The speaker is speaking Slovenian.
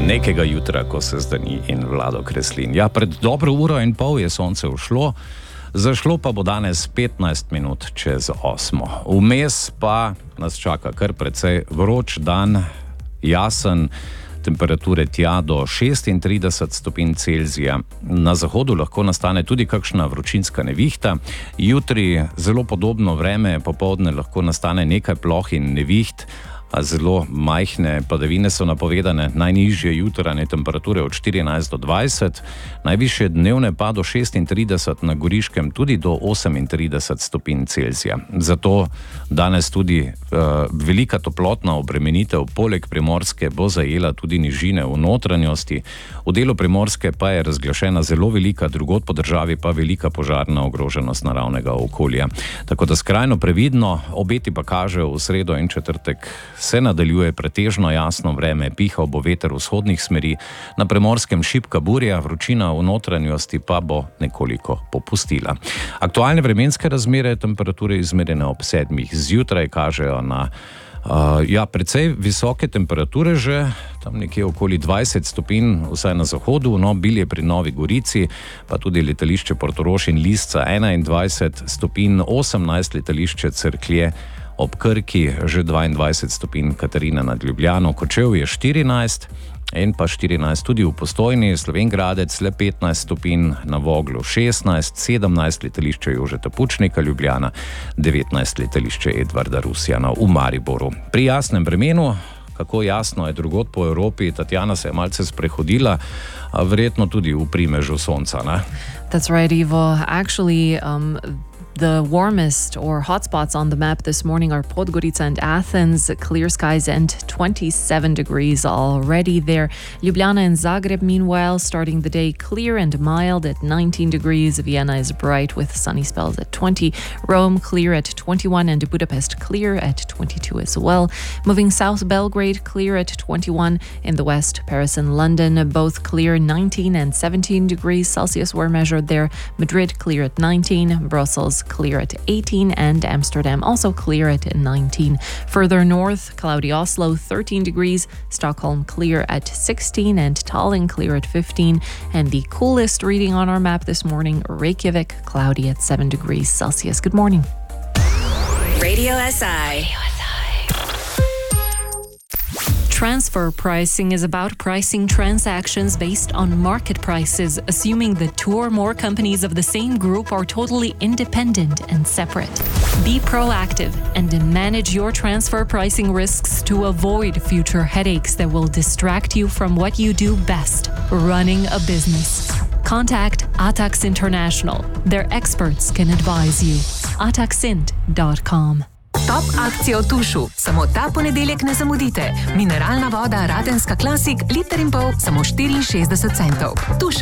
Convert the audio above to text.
Nekega jutra, ko se zdani in Vlado Kreslin. Ja, pred dobro uro in pol je sonce ušlo, zašlo pa bo danes 15 minut čez 8. Vmes pa nas čaka kar precej vroč dan, jasen, temperature tja do 36 stopinj Celzija. Na zahodu lahko nastane tudi kakšna vročinska nevihta. Jutri zelo podobno vreme, popoldne lahko nastane nekaj ploh in neviht, a zelo majhne padavine so napovedane, najnižje jutranje temperature od 14 do 20, najvišje dnevne pa do 36, na Goriškem tudi do 38 stopinj Celzija. Zato danes tudi velika toplotna obremenitev poleg Primorske bo zajela tudi nižine v notranjosti. V delu Primorske pa je razglašena zelo velika, drugod po državi pa velika požarna ogroženost naravnega okolja. Tako da skrajno previdno, obeti pa kažejo v sredo in četrtek se nadaljuje pretežno jasno vreme, pihal bo veter vzhodnih smeri, na Primorskem šibka burja, vročina v notranjosti pa bo nekoliko popustila. Aktualne vremenske razmere, temperature izmerjene ob 7 zjutraj kažejo na precej visoke temperature že, tam nekje okoli 20 stopinj, vsaj na zahodu, no, Bilje pri Novi Gorici, pa tudi letališče Portorož in Lisca 21 stopinj, 18 letališče Cerklje ob Krki, že 22 stopinj Katarina nad Ljubljano, Kočevje 14 in pa 14 tudi v Postojni, Slovenj Gradec le 15 stopinj, na Voglu 16, 17 letališče Jožeta Pučnika Ljubljana, 19 letališče Edvarda Rusjana v Mariboru. Pri jasnem vremenu, kako jasno je drugod po Evropi, Tatjana se je malce sprehodila, verjetno tudi v primežu sonca, ne? That's right, Ivo. Actually, the warmest or hotspots on the map this morning are Podgorica and Athens, clear skies and 27 degrees already there. Ljubljana and Zagreb, meanwhile, starting the day clear and mild at 19 degrees. Vienna is bright with sunny spells at 20. Rome clear at 21 and Budapest clear at 22 as well. Moving south, Belgrade clear at 21. In the west, Paris and London both clear, 19 and 17 degrees Celsius were measured there. Madrid clear at 19. Brussels clear at 18 and Amsterdam also clear at 19. Further north, cloudy Oslo 13 degrees, Stockholm clear at 16 and Tallinn clear at 15, and the coolest reading on our map this morning, Reykjavik cloudy at 7 degrees Celsius. Good morning. Radio SI. Transfer pricing is about pricing transactions based on market prices, assuming that two or more companies of the same group are totally independent and separate. Be proactive and manage your transfer pricing risks to avoid future headaches that will distract you from what you do best, running a business. Contact Atax International. Their experts can advise you. ataxint.com. Top akcijo v Tušu. Samo ta ponedeljek ne zamudite. Mineralna voda Radenska Classic, 1,5 litra, samo 64 centov. Tuš